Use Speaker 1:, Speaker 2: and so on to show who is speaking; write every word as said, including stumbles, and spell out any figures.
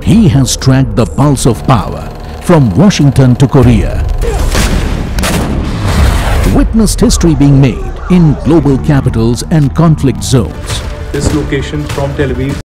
Speaker 1: He has tracked the pulse of power from Washington to Korea. Witnessed history being made in global capitals and conflict zones.
Speaker 2: This location from Tel Aviv